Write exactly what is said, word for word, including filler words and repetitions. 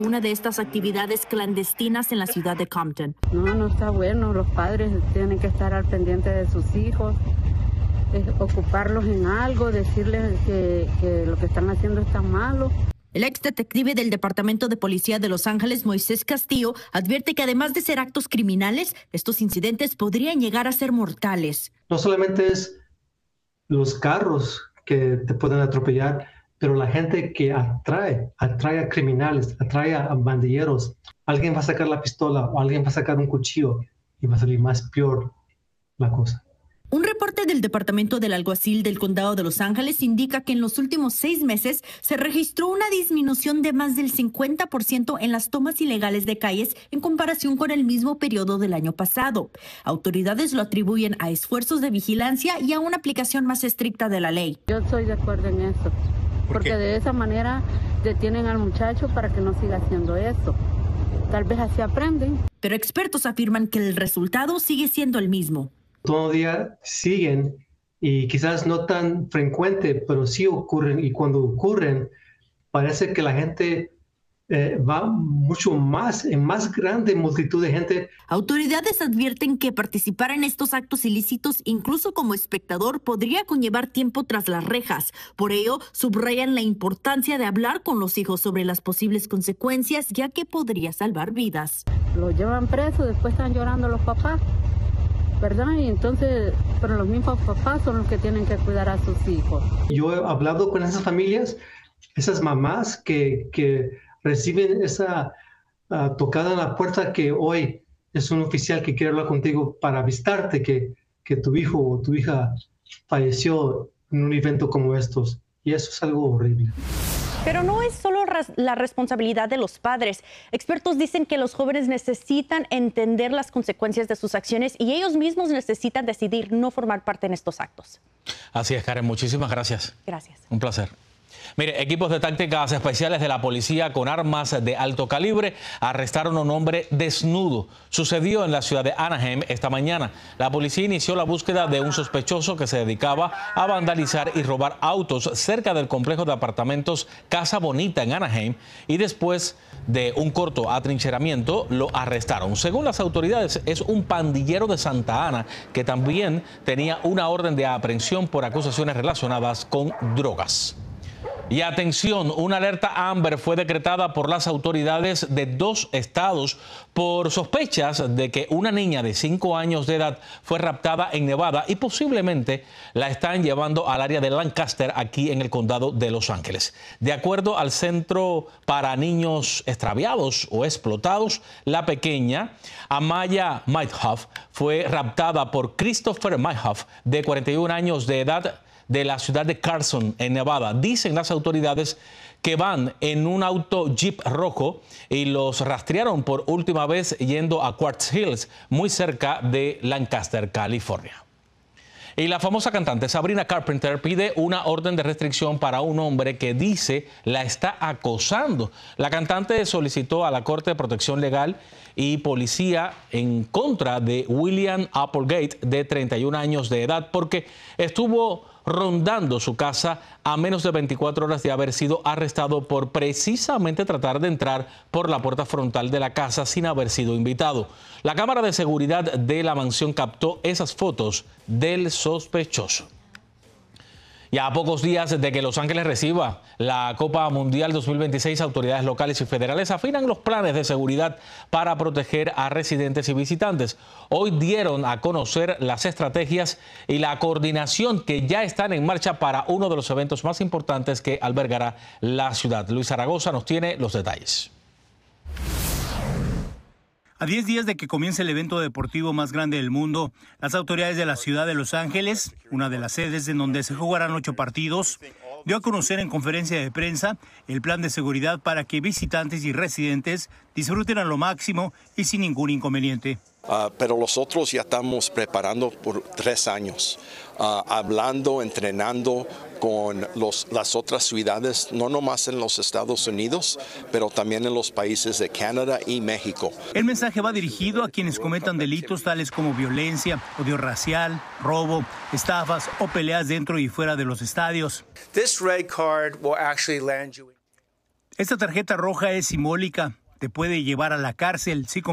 una de estas actividades clandestinas en la ciudad de Compton. No, no está bueno. Los padres tienen que estar al pendiente de sus hijos, eh, ocuparlos en algo, decirles que, que lo que están haciendo está malo. El ex detective del Departamento de Policía de Los Ángeles, Moisés Castillo, advierte que además de ser actos criminales, estos incidentes podrían llegar a ser mortales. No solamente es los carros que te pueden atropellar, pero la gente que atrae, atrae a criminales, atrae a bandilleros. Alguien va a sacar la pistola o alguien va a sacar un cuchillo y va a salir más peor la cosa. Un reporte del Departamento del Alguacil del Condado de Los Ángeles indica que en los últimos seis meses se registró una disminución de más del cincuenta por ciento en las tomas ilegales de calles en comparación con el mismo periodo del año pasado. Autoridades lo atribuyen a esfuerzos de vigilancia y a una aplicación más estricta de la ley. Yo estoy de acuerdo en eso, porque de esa manera detienen al muchacho para que no siga haciendo eso. Tal vez así aprenden. Pero expertos afirman que el resultado sigue siendo el mismo. Todavía siguen y quizás no tan frecuente, pero sí ocurren, y cuando ocurren parece que la gente eh, va mucho más, en más grande multitud de gente. Autoridades advierten que participar en estos actos ilícitos, incluso como espectador, podría conllevar tiempo tras las rejas. Por ello, subrayan la importancia de hablar con los hijos sobre las posibles consecuencias, ya que podría salvar vidas. Lo llevan preso, después están llorando los papás, ¿verdad? Y entonces, pero los mismos papás son los que tienen que cuidar a sus hijos. Yo he hablado con esas familias, esas mamás que, que reciben esa uh, tocada en la puerta que hoy es un oficial que quiere hablar contigo para avisarte que, que tu hijo o tu hija falleció en un evento como estos. Y eso es algo horrible. Pero no es solo la responsabilidad de los padres. Expertos dicen que los jóvenes necesitan entender las consecuencias de sus acciones y ellos mismos necesitan decidir no formar parte en estos actos. Así es, Karen. Muchísimas gracias. Gracias. Un placer. Mire, equipos de tácticas especiales de la policía con armas de alto calibre arrestaron a un hombre desnudo. Sucedió en la ciudad de Anaheim esta mañana. La policía inició la búsqueda de un sospechoso que se dedicaba a vandalizar y robar autos cerca del complejo de apartamentos Casa Bonita en Anaheim y después de un corto atrincheramiento lo arrestaron. Según las autoridades, es un pandillero de Santa Ana que también tenía una orden de aprehensión por acusaciones relacionadas con drogas. Y atención, una alerta Amber fue decretada por las autoridades de dos estados por sospechas de que una niña de cinco años de edad fue raptada en Nevada y posiblemente la están llevando al área de Lancaster, aquí en el condado de Los Ángeles. De acuerdo al Centro para Niños Extraviados o Explotados, la pequeña Amaya Myhoff fue raptada por Christopher Myhoff, de cuarenta y un años de edad, de la ciudad de Carson, en Nevada. Dicen las autoridades que van en un auto Jeep rojo y los rastrearon por última vez yendo a Quartz Hills, muy cerca de Lancaster, California. Y la famosa cantante Sabrina Carpenter pide una orden de restricción para un hombre que dice la está acosando. La cantante solicitó a la Corte de Protección Legal y Policía en contra de William Applegate, de treinta y un años de edad, porque estuvo rondando su casa a menos de veinticuatro horas de haber sido arrestado por precisamente tratar de entrar por la puerta frontal de la casa sin haber sido invitado. La cámara de seguridad de la mansión captó esas fotos del sospechoso. Ya a pocos días de que Los Ángeles reciba la Copa Mundial dos mil veintiséis, autoridades locales y federales afinan los planes de seguridad para proteger a residentes y visitantes. Hoy dieron a conocer las estrategias y la coordinación que ya están en marcha para uno de los eventos más importantes que albergará la ciudad. Luis Zaragoza nos tiene los detalles. A diez días de que comience el evento deportivo más grande del mundo, las autoridades de la ciudad de Los Ángeles, una de las sedes en donde se jugarán ocho partidos, dio a conocer en conferencia de prensa el plan de seguridad para que visitantes y residentes disfruten a lo máximo y sin ningún inconveniente. Uh, pero nosotros ya estamos preparando por tres años, uh, hablando, entrenando con los, las otras ciudades, no nomás en los Estados Unidos, pero también en los países de Canadá y México. El mensaje va dirigido a quienes cometan delitos tales como violencia, odio racial, robo, estafas o peleas dentro y fuera de los estadios. This red card will actually land you. Esta tarjeta roja es simbólica, te puede llevar a la cárcel si